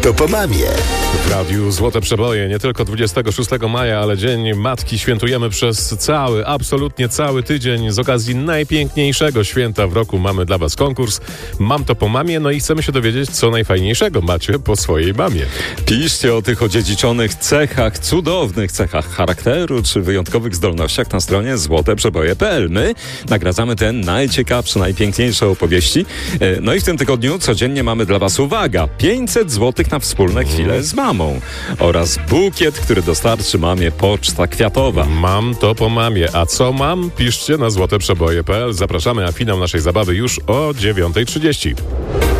to po mamie. W Radiu Złote Przeboje nie tylko 26 maja, ale Dzień Matki świętujemy przez absolutnie cały tydzień. Z okazji najpiękniejszego święta w roku mamy dla Was konkurs Mam to po mamie, no i chcemy się dowiedzieć, co najfajniejszego macie po swojej mamie. Piszcie o tych odziedziczonych cechach, cudownych cechach charakteru czy wyjątkowych zdolnościach na stronie złoteprzeboje.pl. My nagradzamy te najciekawsze, najpiękniejsze opowieści. No i w tym tygodniu codziennie mamy dla Was, uwaga, 500 zł na wspólne chwile z mamą oraz bukiet, który dostarczy mamie Poczta Kwiatowa. Mam to po mamie. A co mam? Piszcie na złoteprzeboje.pl. Zapraszamy, a finał naszej zabawy już o 9:30.